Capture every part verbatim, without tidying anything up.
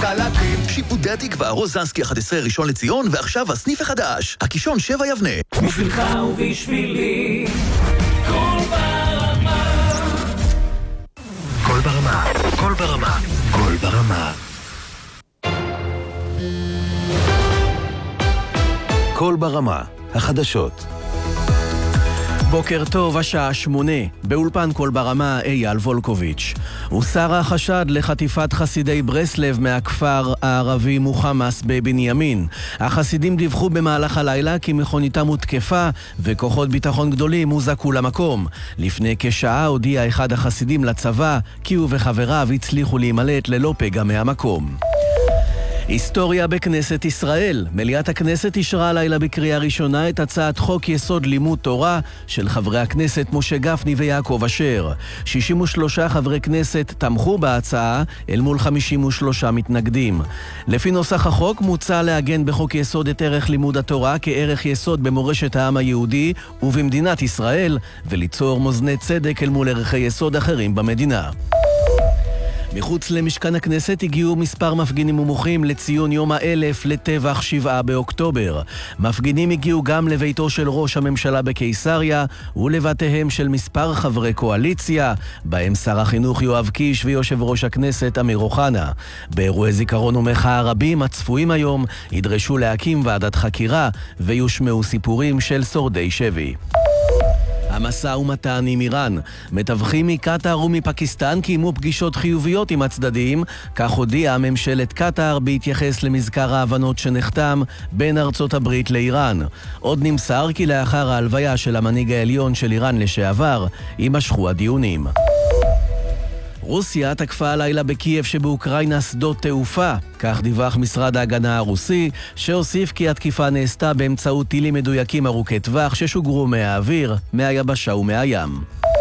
חלקים. שיפודי התקווה, רוזנסקי אחת עשרה ראשון לציון, ועכשיו הסניף החדש, הקישון שבע יבנה. בשבילך ובשבילי, כל ברמה. כל ברמה, כל ברמה, כל ברמה. כל ברמה, החדשות. בוקר טוב, השעה שמונה. באולפן כל ברמה, אייל וולקוביץ'. הוסר החשד לחטיפת חסידי ברסלב מהכפר הערבי מוחמאס בבנימין. החסידים דיווחו במהלך הלילה כי מכוניתם הותקפה וכוחות ביטחון גדולים הוזעקו למקום. לפני כשעה הודיע אחד החסידים לצבא כי הוא וחבריו הצליחו להימלט ללא פגע מהמקום. היסטוריה בכנסת ישראל. מליאת הכנסת אישרה לילה בקריאה ראשונה את הצעת חוק יסוד לימוד תורה של חברי הכנסת משה גפני ויעקב אשר. שישים ושלושה חברי כנסת תמכו בהצעה אל מול חמישים ושלושה מתנגדים. לפי נוסח החוק מוצע לעגן בחוק יסוד את ערך לימוד התורה כערך יסוד במורשת העם היהודי ובמדינת ישראל, וליצור מאזני צדק אל מול ערכי יסוד אחרים במדינה. מחוץ למשכן הכנסת הגיעו מספר מפגינים ומוחים לציון יום האלף לטבח שבעה באוקטובר. מפגינים הגיעו גם לביתו של ראש הממשלה בקיסריה ולבתיהם של מספר חברי קואליציה, בהם שר החינוך יואב קיש ויושב ראש הכנסת אמיר אוחנה. באירועי זיכרון ומחאה רבים הצפויים היום ידרשו להקים ועדת חקירה ויושמעו סיפורים של שורדי שבי. המשא ומתן עם איראן. מתווכים מקטר ומפקיסטן קיימו פגישות חיוביות עם הצדדים, כך הודיעה ממשלת קטר בהתייחס למזכר ההבנות שנחתם בין ארצות הברית לאיראן. עוד נמסר כי לאחר ההלוויה של המנהיג העליון של איראן לשעבר, יימשכו הדיונים. רוסיה תקפה הלילה בקייב שבאוקראינה שדות תעופה, כך דיווח משרד ההגנה הרוסי, שהוסיף כי התקיפה נעשתה באמצעות טילים מדויקים ארוכי טווח ששוגרו מהאוויר, מהיבשה ומהים.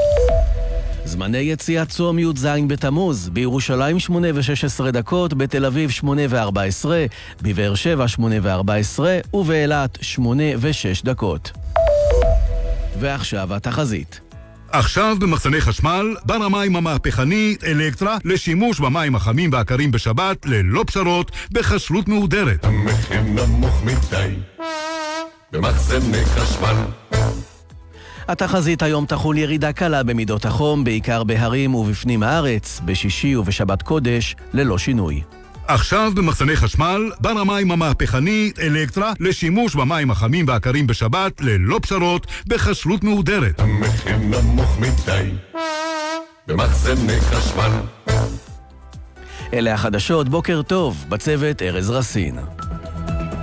זמני יציאת צום י"ז בתמוז, בירושלים שמונה ושש עשרה דקות, בתל אביב שמונה וארבע עשרה, בבאר שבע שמונה וארבע עשרה ובאילת שמונה ושש דקות. ועכשיו התחזית. עכשיו במחסני חשמל, בר המים המהפכני אלקטרה לשימוש במים החמים והקרים בשבת ללא פשרות בחשלות מהודרת. המחיר נמוך מדי במחסני חשמל. התחזית היום תחול ירידה קלה במידות החום, בעיקר בהרים ובפנים הארץ, בשישי ובשבת קודש ללא שינוי. עכשיו במחסני חשמל, בר המים המהפכני אלקטרה לשימוש במים החמים והקרים בשבת ללא פשרות בחשלות מהודרת. המחיר נמוך מדי במחסני חשמל. אלה החדשות, בוקר טוב, בצוות ארז רסין.